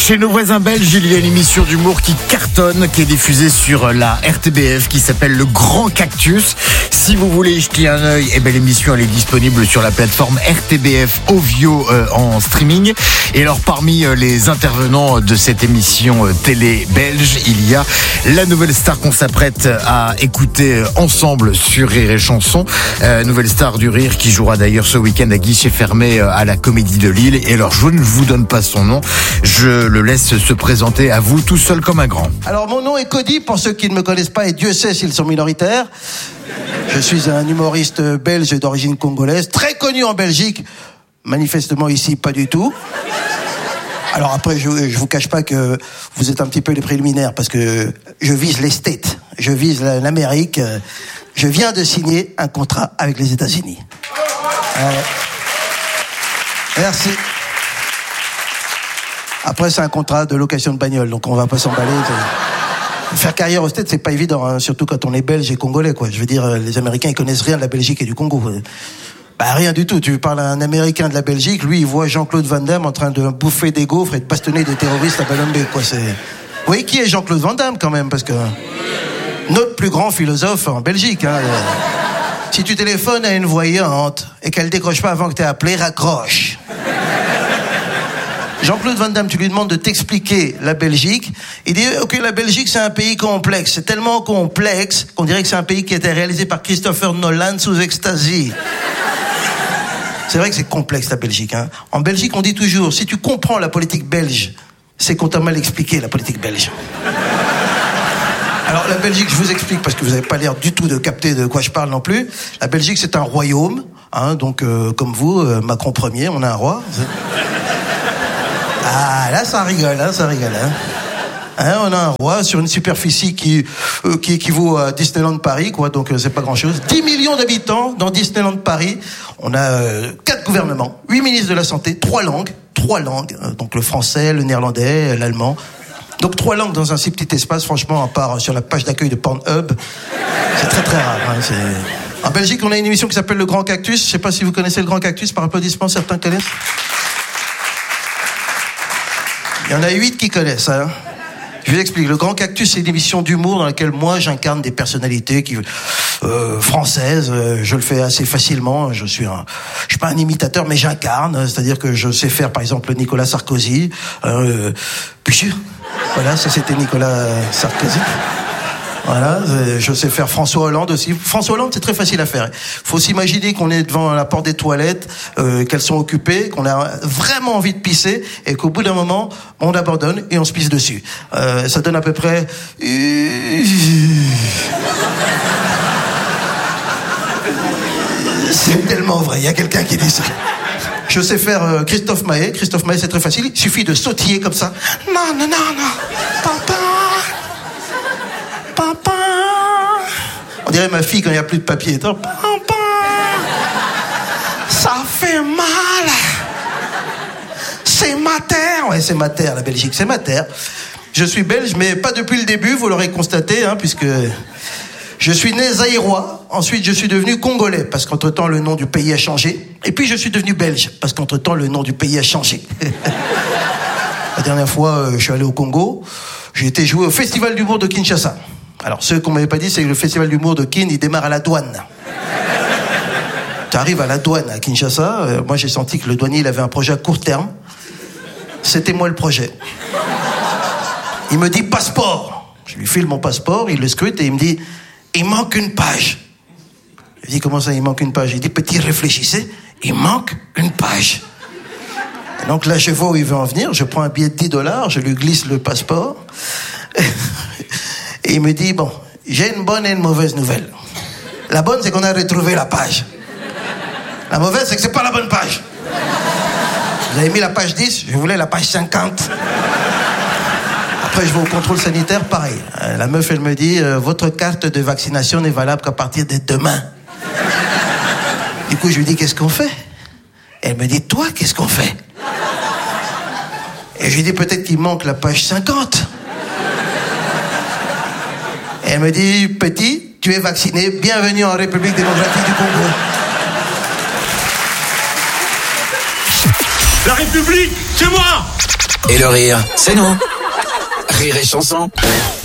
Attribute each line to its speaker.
Speaker 1: Chez nos voisins belges, il y a une émission d'humour qui cartonne, qui est diffusée sur la RTBF, qui s'appelle Le Grand Cactus. Si vous voulez y jeter un œil, l'émission elle est disponible sur la plateforme RTBF Ovio en streaming. Et alors parmi les intervenants de cette émission télé belge, il y a la nouvelle star qu'on s'apprête à écouter ensemble sur Rire et Chanson. Nouvelle star du rire qui jouera d'ailleurs ce week-end à guichet fermé à la Comédie de Lille. Et alors je ne vous donne pas son nom, je le laisse se présenter à vous tout seul comme un grand.
Speaker 2: Alors mon nom est Cody, pour ceux qui ne me connaissent pas, et Dieu sait s'ils sont minoritaires. Je suis un humoriste belge d'origine congolaise, très connu en Belgique, manifestement ici pas du tout. Alors après, je vous cache pas que vous êtes un petit peu les préliminaires, parce que je vise les States, je vise l'Amérique. Je viens de signer un contrat avec les États-Unis. Merci. Après, c'est un contrat de location de bagnole, donc on va pas s'emballer. Faire carrière aux States, c'est pas évident, hein, surtout quand on est belge et congolais, quoi. Je veux dire, les Américains, ils connaissent rien de la Belgique et du Congo. Bah, rien du tout. Tu parles à un Américain de la Belgique, lui, il voit Jean-Claude Van Damme en train de bouffer des gaufres et de bastonner des terroristes à Balombe, quoi. Vous voyez qui est Jean-Claude Van Damme, quand même, parce que notre plus grand philosophe en Belgique, hein. Si tu téléphones à une voyante et qu'elle décroche pas avant que t'aies appelé, raccroche. Jean-Claude Van Damme, tu lui demandes de t'expliquer la Belgique. Il dit, ok, la Belgique, c'est un pays complexe. C'est tellement complexe qu'on dirait que c'est un pays qui a été réalisé par Christopher Nolan sous ecstasy. C'est vrai que c'est complexe, la Belgique, hein. En Belgique, on dit toujours, si tu comprends la politique belge, c'est qu'on t'a mal expliqué, la politique belge. Alors, la Belgique, je vous explique, parce que vous n'avez pas l'air du tout de capter de quoi je parle non plus. La Belgique, c'est un royaume, hein, donc, comme vous, Macron Ier, on a un roi. Ah, là, ça rigole, hein, ça rigole, hein. Hein, on a un roi sur une superficie qui équivaut à Disneyland Paris, quoi, donc c'est pas grand-chose. 10 millions d'habitants dans Disneyland Paris. On a 4 gouvernements, 8 ministres de la Santé, 3 langues, donc le français, le néerlandais, l'allemand. Donc 3 langues dans un si petit espace, franchement, à part sur la page d'accueil de Pornhub, c'est très très rare. Hein, En Belgique, on a une émission qui s'appelle Le Grand Cactus. Je sais pas si vous connaissez Le Grand Cactus, par applaudissement, certains connaissent. Il y en a 8 qui connaissent, hein. Je vous explique. Le Grand Cactus, c'est une émission d'humour dans laquelle moi, j'incarne des personnalités françaises. Je le fais assez facilement. Je suis pas un imitateur, mais j'incarne. C'est-à-dire que je sais faire, par exemple, Nicolas Sarkozy. Puis, voilà, ça c'était Nicolas Sarkozy. Voilà, je sais faire François Hollande aussi. François Hollande, c'est très facile à faire. Faut s'imaginer qu'on est devant la porte des toilettes, qu'elles sont occupées, qu'on a vraiment envie de pisser, et qu'au bout d'un moment, on abandonne et on se pisse dessus. Ça donne à peu près... C'est tellement vrai, il y a quelqu'un qui dit ça. Je sais faire Christophe Maé. Christophe Maé, c'est très facile, il suffit de sautiller comme ça. Non, non, non, non. Papa. Papa. On dirait ma fille quand il n'y a plus de papier. Papa. Ça fait mal. C'est ma terre. Ouais, c'est ma terre, la Belgique. C'est ma terre. Je suis belge, mais pas depuis le début, vous l'aurez constaté, hein, puisque je suis né zaïrois. Ensuite, je suis devenu congolais, parce qu'entre-temps, le nom du pays a changé. Et puis, je suis devenu belge, parce qu'entre-temps, le nom du pays a changé. La dernière fois, je suis allé au Congo. J'ai été jouer au Festival d'humour de Kinshasa. Alors, ceux qu'on m'avait pas dit, c'est que le Festival d'humour de Kin, il démarre à la douane. Tu arrives à la douane à Kinshasa. Moi, j'ai senti que le douanier, il avait un projet à court terme. C'était moi le projet. Il me dit passeport. Je lui file mon passeport, il le scrute et il me dit il manque une page. Je lui dis comment ça, il manque une page? Il dit petit, réfléchissez, il manque une page. Et donc là, je vois où il veut en venir. Je prends un billet de $10, je lui glisse le passeport. Et il me dit, bon, j'ai une bonne et une mauvaise nouvelle. La bonne, c'est qu'on a retrouvé la page. La mauvaise, c'est que c'est pas la bonne page. Vous avez mis la page 10, je voulais la page 50. Après, je vais au contrôle sanitaire, pareil. La meuf, elle me dit, votre carte de vaccination n'est valable qu'à partir de demain. Du coup, je lui dis, qu'est-ce qu'on fait? Elle me dit, toi, qu'est-ce qu'on fait? Et je lui dis, peut-être qu'il manque la page 50. Et elle me dit, petit, tu es vacciné, bienvenue en République démocratique du Congo.
Speaker 3: La République, c'est moi! Et le rire, c'est nous. Rire et chanson.